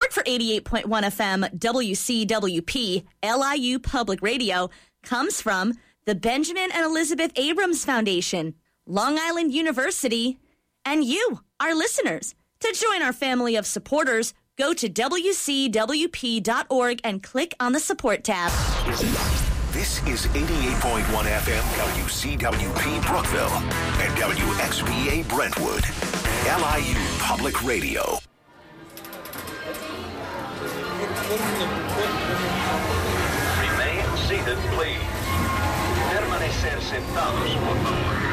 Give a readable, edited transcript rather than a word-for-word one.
Support for 88.1 FM WCWP LIU Public Radio comes from the Benjamin and Elizabeth Abrams Foundation, Long Island University, and you, our listeners. To join our family of supporters, go to WCWP.org and click on the support tab. This is 88.1 FM WCWP Brookville and WXVA Brentwood, LIU Public Radio. Remain seated, please. Permanecer sentados, por favor.